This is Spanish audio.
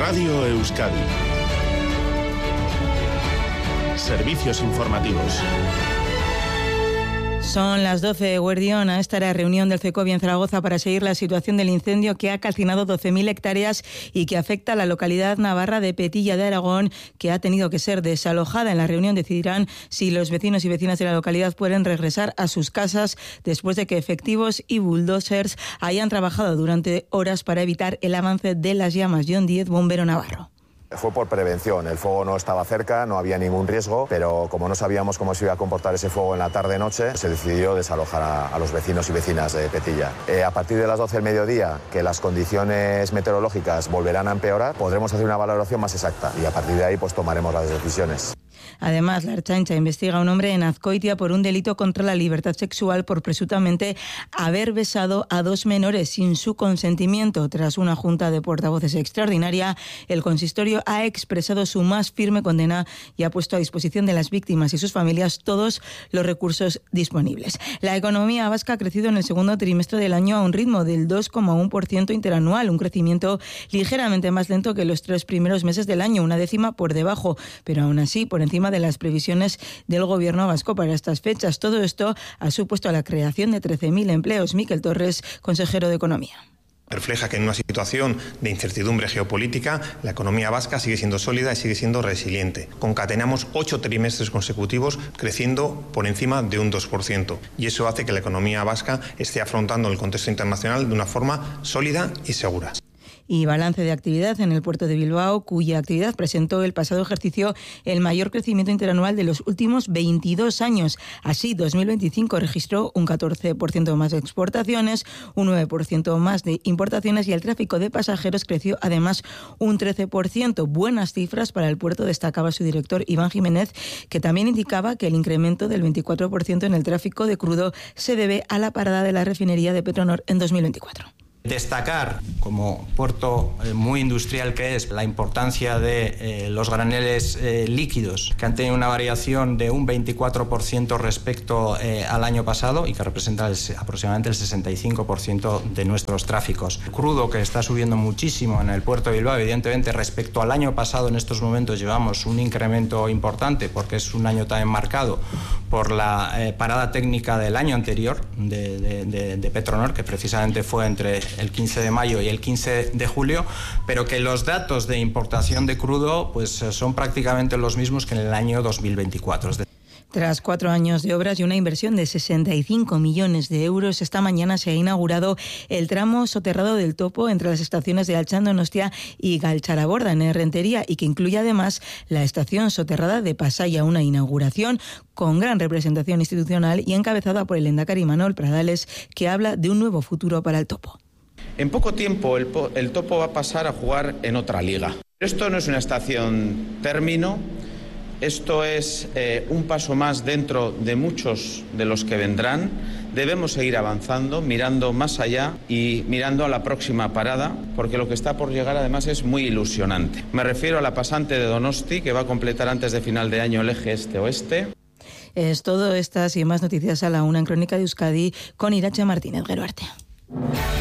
Radio Euskadi. Servicios informativos. Son las 12 de Guardión. A esta era reunión del CECOBI en Zaragoza para seguir la situación del incendio que ha calcinado 12.000 hectáreas y que afecta a la localidad navarra de Petilla de Aragón, que ha tenido que ser desalojada. En la reunión decidirán si los vecinos y vecinas de la localidad pueden regresar a sus casas después de que efectivos y bulldozers hayan trabajado durante horas para evitar el avance de las llamas. John Díez, bombero navarro. Fue por prevención, el fuego no estaba cerca, no había ningún riesgo, pero como no sabíamos cómo se iba a comportar ese fuego en la tarde-noche, se decidió desalojar a los vecinos y vecinas de Petilla. A partir de las 12 del mediodía, que las condiciones meteorológicas volverán a empeorar, podremos hacer una valoración más exacta y a partir de ahí pues tomaremos las decisiones. Además, la Ertzaintza investiga a un hombre en Azcoitia por un delito contra la libertad sexual por presuntamente haber besado a 2 menores sin su consentimiento. Tras una junta de portavoces extraordinaria, el consistorio ha expresado su más firme condena y ha puesto a disposición de las víctimas y sus familias todos los recursos disponibles. La economía vasca ha crecido en el segundo trimestre del año a un ritmo del 2,1% interanual, un crecimiento ligeramente más lento que los 3 primeros meses del año, una décima por debajo, pero aún así por encima de las previsiones del gobierno vasco para estas fechas. Todo esto ha supuesto la creación de 13.000 empleos. Miquel Torres, consejero de Economía. Refleja que en una situación de incertidumbre geopolítica, la economía vasca sigue siendo sólida y sigue siendo resiliente. Concatenamos 8 trimestres consecutivos creciendo por encima de un 2%. Y eso hace que la economía vasca esté afrontando el contexto internacional de una forma sólida y segura. Y balance de actividad en el puerto de Bilbao, cuya actividad presentó el pasado ejercicio el mayor crecimiento interanual de los últimos 22 años. Así, 2025 registró un 14% más de exportaciones, un 9% más de importaciones y el tráfico de pasajeros creció además un 13%. Buenas cifras para el puerto, destacaba su director Iván Jiménez, que también indicaba que el incremento del 24% en el tráfico de crudo se debe a la parada de la refinería de Petronor en 2024. Destacar, como puerto muy industrial que es, la importancia de los graneles líquidos, que han tenido una variación de un 24% respecto al año pasado y que representa aproximadamente el 65% de nuestros tráficos. El crudo, que está subiendo muchísimo en el puerto de Bilbao, evidentemente respecto al año pasado en estos momentos llevamos un incremento importante porque es un año también marcado por la parada técnica del año anterior de Petronor, que precisamente fue entre el 15 de mayo y el 15 de julio, pero que los datos de importación de crudo pues son prácticamente los mismos que en el año 2024. Tras 4 años de obras y una inversión de 65 millones de euros, esta mañana se ha inaugurado el tramo soterrado del Topo entre las estaciones de Altxan Donostia y Galtzaraborda en Errentería y que incluye además la estación soterrada de Pasaia, una inauguración con gran representación institucional y encabezada por el lehendakari Imanol Pradales, que habla de un nuevo futuro para el Topo. En poco tiempo el Topo va a pasar a jugar en otra liga. Esto no es una estación término, esto es un paso más dentro de muchos de los que vendrán. Debemos seguir avanzando, mirando más allá y mirando a la próxima parada, porque lo que está por llegar además es muy ilusionante. Me refiero a la pasante de Donosti, que va a completar antes de final de año el eje este-oeste. Es todo, estas y más noticias a la una en Crónica de Euskadi con Irache Martínez Geruarte.